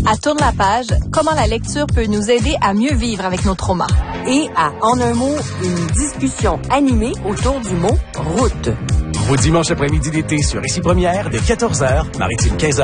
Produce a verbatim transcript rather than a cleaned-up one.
À Tourne la page, comment la lecture peut nous aider à mieux vivre avec nos traumas. Et à En un mot, une discussion animée autour du mot route. Vos dimanches après-midi d'été sur Ici Première de quatorze heures, Maritime quinze heures.